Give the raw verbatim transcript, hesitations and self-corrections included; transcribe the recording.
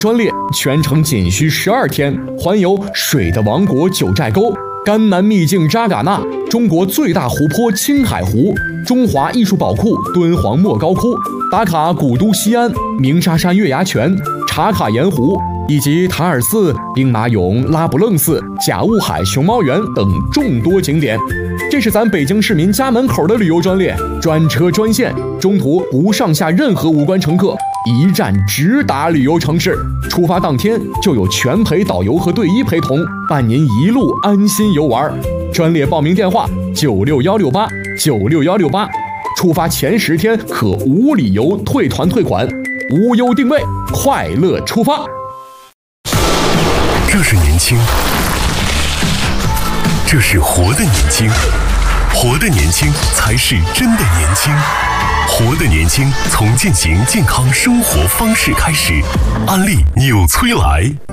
专列全程仅需十二天，环游水的王国九寨沟、甘南秘境扎尕那、中国最大湖泊青海湖、中华艺术宝库敦煌莫高窟，打卡古都西安、鸣沙山月牙泉、茶卡盐湖以及塔尔寺、兵马俑、拉卜楞寺、甲雾海熊猫园等众多景点。这是咱北京市民家门口的旅游专列，专车专线，中途不上下任何无关乘客，一站直达旅游城市。出发当天就有全陪导游和队医陪同，伴您一路安心游玩。专列报名电话：九六幺六八九六幺六八。出发前十天可无理由退团退款，无忧定位，快乐出发。 这是年轻，这是活的年轻，活的年轻才是真的年轻。活的年轻，从践行健康生活方式开始。安利纽崔莱。